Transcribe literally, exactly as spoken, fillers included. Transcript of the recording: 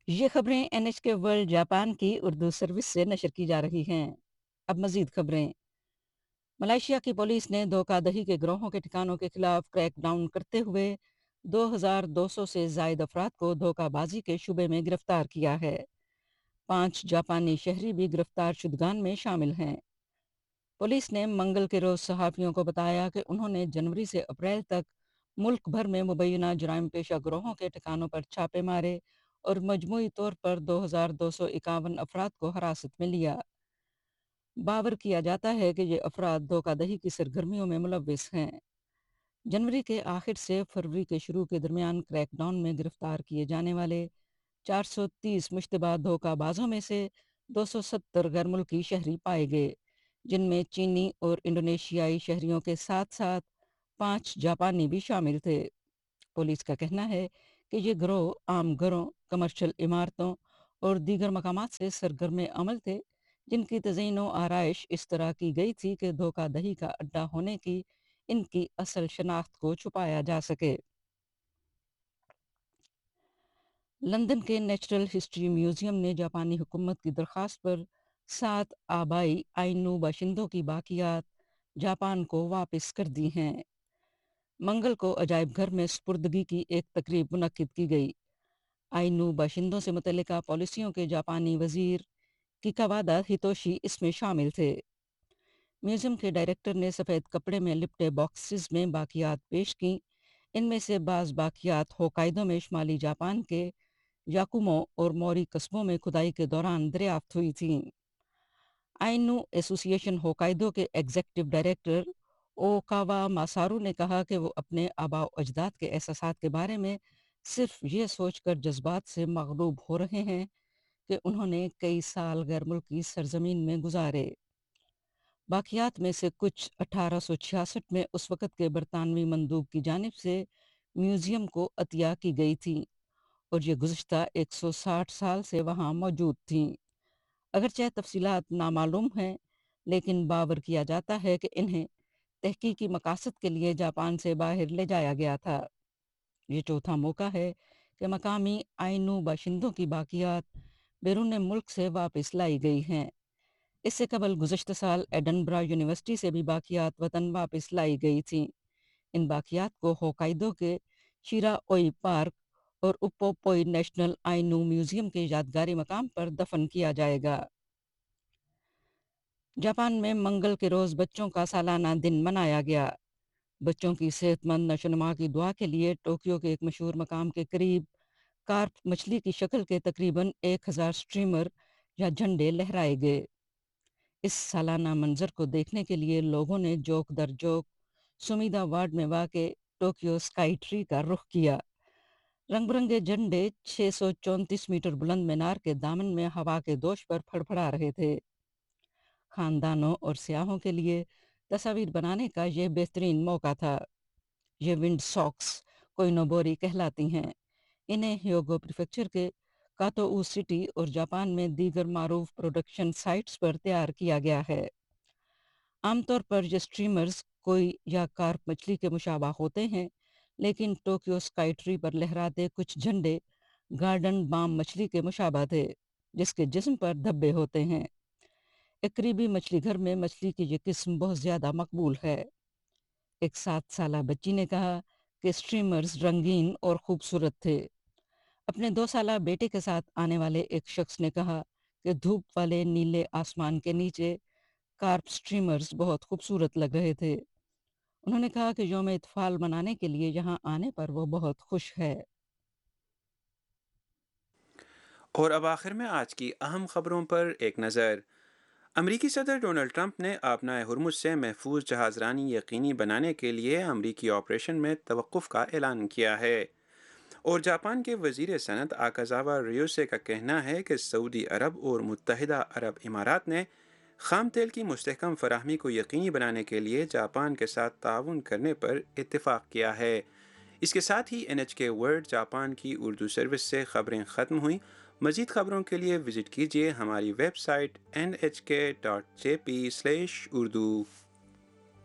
ये खबरें N H के वर्ल्ड जापान की उर्दू सर्विस से नशर की जा रही हैं। अब मजीद खबरें। मलेशिया की पुलिस ने धोखाधड़ी के गिरोहों के ठिकानों के खिलाफ क्रैकडाउन करते हुए दो हज़ार दो सौ से जायद अफराद को धोखाबाजी के शुबे में गिरफ्तार किया है। पांच जापानी शहरी भी गिरफ्तार शुदगान में शामिल हैं। पुलिस ने मंगल के रोज सहाफियों को बताया कि उन्होंने जनवरी से अप्रैल तक मुल्क भर में मुबैना जराइम पेशा गिरोहों के ठिकानों पर छापे मारे और मजमूई तौर पर दो हज़ार दो सौ इक्यावन अफराद को हिरासत में लिया। बावर किया जाता है कि ये अफराद धोखाधड़ी की सरगर्मियों में मुलविस हैं। जनवरी के आखिर से फरवरी के शुरू के दरमियान क्रैकडाउन में गिरफ्तार किए जाने वाले चार सौ तीस मुश्तबा धोखाबाजों में से दो सौ सत्तर गैर मुल्की शहरी पाए गए, जिनमें चीनी और इंडोनेशियाई शहरियों के साथ साथ पांच जापानी भी शामिल थे। पुलिस का कहना है कि ये गिरोह आम घरों, कमर्शियल इमारतों और दीगर मकामात से सरगर्म अमल थे, जिनकी तज़यीन व आराइश इस तरह की गई थी कि धोखाधड़ी का अड्डा होने की इनकी असल शनाख्त को छुपाया जा सके। लंदन के नेचुरल हिस्ट्री म्यूजियम ने जापानी हुकूमत की दरख्वास्त पर सात आबाई आइनू बाशिंदों की बाकियात जापान को वापस कर दी हैं। मंगल को अजायब घर में सुपुर्दगी की एक तकरीब मुनक्किद की गई। आइनू बाशिंदों से मुतल्लिका पॉलिसियों के जापानी वजीर किकावादा हितोशी इसमें शामिल थे। म्यूजियम के डायरेक्टर ने सफ़ेद कपड़े में लिपटे बॉक्सेस में बाकियात पेश की। इनमें से बाज़ बाकियात होकाइदो में शुमाली जापान के याकुमो और मोरी कस्बों में खुदाई के दौरान दरियाफ्त हुई थीं। आइनू एसोसिएशन होकाइदो के एग्जीक्यूटिव डायरेक्टर ओकावा मासारू ने कहा कि वो अपने आबाओ अजदाद के एहसासात के बारे में सिर्फ ये सोचकर जज्बात से मगलूब हो रहे हैं कि उन्होंने कई साल गैर मुल्की सरजमीन में गुजारे। बाकियात में से कुछ अठारह सौ छियासठ में उस वक़्त के बरतानवी मंदूब की जानिब से म्यूज़ियम को अतिया की गई थी और ये गुज़श्ता एक सौ साठ साल से वहाँ मौजूद थीं। अगरचे तफसीलात नामालूम हैं, लेकिन बावर किया जाता है कि इन्हें तहकीकी मकासद के लिए जापान से बाहर ले जाया गया था। ये चौथा मौका है कि मकामी आइनू बाशिंदों की बाकियात बैरून मुल्क से वापस लाई गई हैं। इससे कबल गुज़श्ता साल एडनबरा यूनिवर्सिटी से भी बाकियात वतन वापस लाई गई थीं। इन बाकियात को होकाइदो के शिराओई पार्क और उप्पोपोई नेशनल आइनू म्यूजियम के यादगारी मकाम पर दफन किया जाएगा। जापान में मंगल के रोज बच्चों का सालाना दिन मनाया गया। बच्चों की सेहतमंद नशोनुमा की दुआ के लिए टोक्यो के एक मशहूर मकाम के करीब कार्प मछली की शक्ल के तकरीबन एक हजार स्ट्रीमर या झंडे लहराए गए। इस सालाना मंजर को देखने के लिए लोगों ने जोक दर जोक सुमीदा वार्ड में वाक़ टोक्यो स्काई ट्री का रुख किया। रंग बिरंगे झंडे छह सौ चौंतीस मीटर बुलंद मीनार के दामन में हवा के दोष पर फड़फड़ा रहे थे। खानदानों और सियाहों के लिए तस्वीर बनाने का यह बेहतरीन मौका था। ये विंड सॉक्स कोइनोबोरी कहलाती हैं। इन्हें ह्योगो प्रीफेक्चर के कातोऊ सिटी और जापान में दीगर मारूफ प्रोडक्शन साइट्स पर तैयार किया गया है। आमतौर पर ये स्ट्रीमर्स कोई या कार्प मछली के मुशाबा होते हैं, लेकिन टोक्यो स्काई ट्री पर लहराते कुछ झंडे गार्डन बाम मछली के मुशाबा थे, जिसके जिस्म पर धब्बे होते हैं। एक करीबी मछली घर में मछली की ये किस्म बहुत ज़्यादा मकबूल है। एक सात साला बच्ची ने कहा कि स्ट्रीमर्स रंगीन और खूबसूरत थे। अपने दो साला बेटे के साथ आने वाले एक शख्स ने कहा कि धूप वाले नीले आसमान के नीचे कार्प स्ट्रीमर्स बहुत खूबसूरत लग रहे थे। उन्होंने कहा कि यौम इत्फाल मनाने के लिए यहाँ आने पर वो बहुत खुश है। और अब आखिर में आज की अहम खबरों पर एक नज़र। अमरीकी सदर डोनाल्ड ट्रंप ने आपना हुर्मुज से महफूज जहाज़रानी यकीनी बनाने के लिए अमरीकी ऑपरेशन में तवक्कुफ़ का ऐलान किया है। और जापान के वज़ीर सनत आकाज़ावा रियोसे का कहना है कि सऊदी अरब और मुत्तहिदा अरब इमारात ने खाम तेल की मुस्तहकम फराहमी को यकीनी बनाने के लिए जापान के साथ ताउन करने पर इत्तेफाक किया है। इसके साथ ही एन एच के वर्ल्ड जापान की उर्दू सर्विस से खबरें ख़त्म हुई। मज़ीद खबरों के लिए विज़िट कीजिए हमारी वेबसाइट एन एच के dot J P slash Urdu.